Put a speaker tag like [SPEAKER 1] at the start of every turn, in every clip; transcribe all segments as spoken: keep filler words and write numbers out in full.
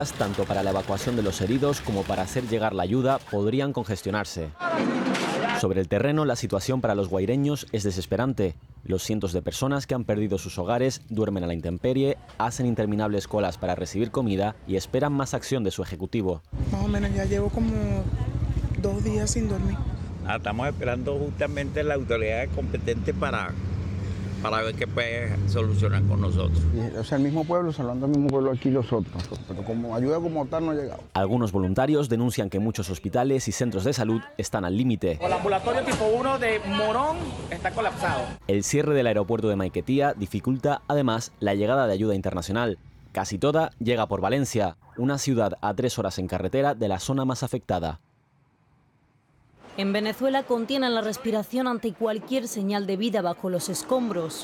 [SPEAKER 1] tanto para la evacuación de los heridos como para hacer llegar la ayuda, podrían congestionarse. Sobre el terreno, la situación para los guaireños es desesperante. Los cientos de personas que han perdido sus hogares duermen a la intemperie, hacen interminables colas para recibir comida y esperan más acción de su ejecutivo.
[SPEAKER 2] Más o menos ya llevo como dos días sin dormir.
[SPEAKER 3] Ah, estamos esperando justamente la autoridad competente para, para ver qué puede solucionar con nosotros.
[SPEAKER 4] O sea, el mismo pueblo, salvando el mismo pueblo aquí los otros, pero como ayuda como tal no ha llegado.
[SPEAKER 1] Algunos voluntarios denuncian que muchos hospitales y centros de salud están al límite.
[SPEAKER 5] El ambulatorio tipo uno de Morón está colapsado.
[SPEAKER 1] El cierre del aeropuerto de Maiquetía dificulta además la llegada de ayuda internacional. Casi toda llega por Valencia, una ciudad a tres horas en carretera de la zona más afectada.
[SPEAKER 6] En Venezuela contienen la respiración ante cualquier señal de vida bajo los escombros.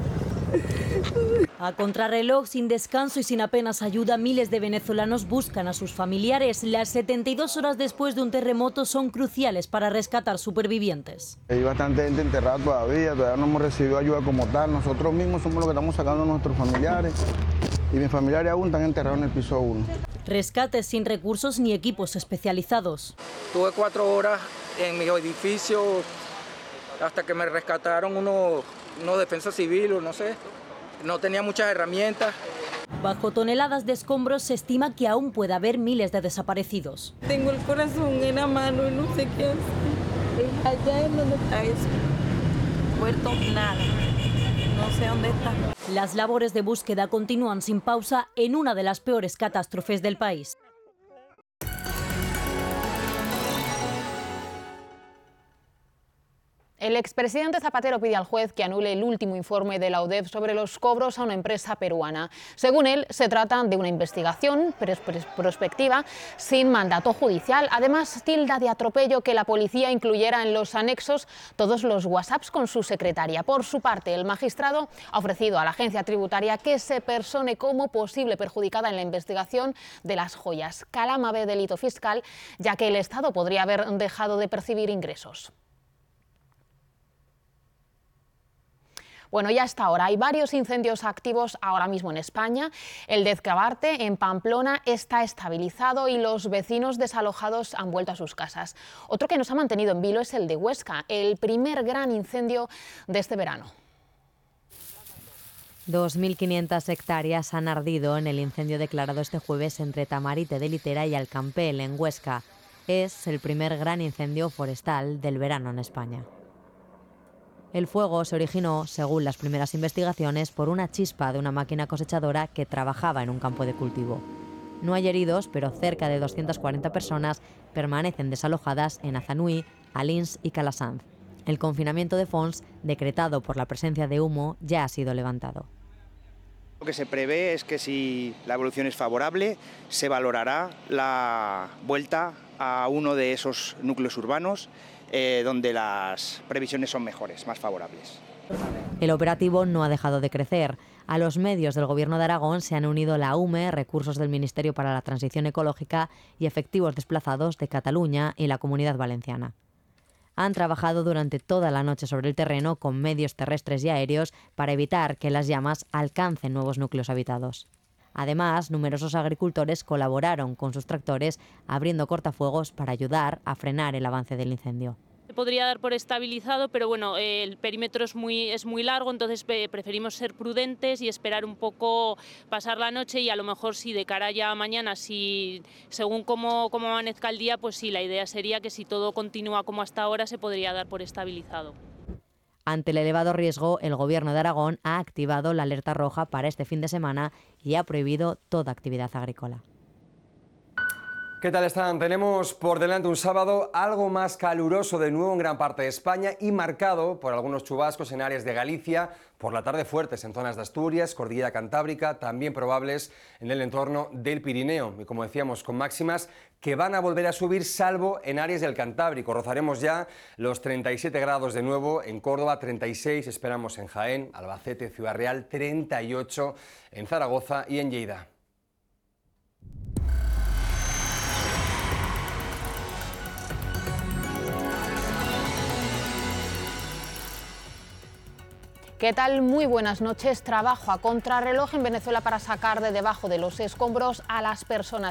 [SPEAKER 6] A contrarreloj, sin descanso y sin apenas ayuda, miles de venezolanos buscan a sus familiares. Las setenta y dos horas después de un terremoto son cruciales para rescatar supervivientes.
[SPEAKER 4] Hay bastante gente enterrada todavía, todavía no hemos recibido ayuda como tal. Nosotros mismos somos los que estamos sacando a nuestros familiares y mis familiares aún están enterrados en el piso uno.
[SPEAKER 6] Rescates sin recursos ni equipos especializados.
[SPEAKER 7] Tuve cuatro horas en mi edificio hasta que me rescataron unos, unos defensas civiles, no sé. No tenía muchas herramientas.
[SPEAKER 6] Bajo toneladas de escombros se estima que aún puede haber miles de desaparecidos.
[SPEAKER 8] Tengo el corazón en la mano y no sé qué hacer. Allá es donde está eso. Puerto nada. No sé dónde está.
[SPEAKER 6] Las labores de búsqueda continúan sin pausa en una de las peores catástrofes del país.
[SPEAKER 9] El expresidente Zapatero pide al juez que anule el último informe de la UDEF sobre los cobros a una empresa peruana. Según él, se trata de una investigación prospectiva sin mandato judicial. Además, tilda de atropello que la policía incluyera en los anexos todos los WhatsApps con su secretaria. Por su parte, el magistrado ha ofrecido a la agencia tributaria que se persone como posible perjudicada en la investigación de las joyas. Calama ve delito fiscal, ya que el Estado podría haber dejado de percibir ingresos. Bueno, ya hasta ahora hay varios incendios activos ahora mismo en España. El de Ezcabarte, en Pamplona, está estabilizado y los vecinos desalojados han vuelto a sus casas. Otro que nos ha mantenido en vilo es el de Huesca, el primer gran incendio de este verano.
[SPEAKER 10] dos mil quinientas hectáreas han ardido en el incendio declarado este jueves entre Tamarite de Litera y Alcampel, en Huesca. Es el primer gran incendio forestal del verano en España. El fuego se originó, según las primeras investigaciones, por una chispa de una máquina cosechadora que trabajaba en un campo de cultivo. No hay heridos, pero cerca de doscientas cuarenta personas permanecen desalojadas en Azanui, Alins y Calasanz. El confinamiento de Fons, decretado por la presencia de humo, ya ha sido levantado.
[SPEAKER 11] Lo que se prevé es que si la evolución es favorable, se valorará la vuelta a uno de esos núcleos urbanos eh, donde las previsiones son mejores, más favorables.
[SPEAKER 10] El operativo no ha dejado de crecer. A los medios del Gobierno de Aragón se han unido la U M E, recursos del Ministerio para la Transición Ecológica y efectivos desplazados de Cataluña y la Comunidad Valenciana. Han trabajado durante toda la noche sobre el terreno con medios terrestres y aéreos para evitar que las llamas alcancen nuevos núcleos habitados. Además, numerosos agricultores colaboraron con sus tractores abriendo cortafuegos para ayudar a frenar el avance del incendio.
[SPEAKER 12] Se podría dar por estabilizado, pero bueno, el perímetro es muy, es muy largo, entonces preferimos ser prudentes y esperar un poco, pasar la noche y a lo mejor si de cara ya a mañana, si según cómo, cómo amanezca el día, pues sí, la idea sería que si todo continúa como hasta ahora se podría dar por estabilizado.
[SPEAKER 10] Ante el elevado riesgo, el Gobierno de Aragón ha activado la alerta roja para este fin de semana y ha prohibido toda actividad agrícola.
[SPEAKER 13] ¿Qué tal están? Tenemos por delante un sábado algo más caluroso de nuevo en gran parte de España y marcado por algunos chubascos en áreas de Galicia, por la tarde fuertes en zonas de Asturias, Cordillera Cantábrica, también probables en el entorno del Pirineo. Y como decíamos, con máximas que van a volver a subir salvo en áreas del Cantábrico. Rozaremos ya los treinta y siete grados de nuevo en Córdoba, treinta y seis esperamos en Jaén, Albacete, Ciudad Real, treinta y ocho en Zaragoza y en Lleida.
[SPEAKER 9] ¿Qué tal? Muy buenas noches. Trabajo a contrarreloj en Venezuela para sacar de debajo de los escombros a las personas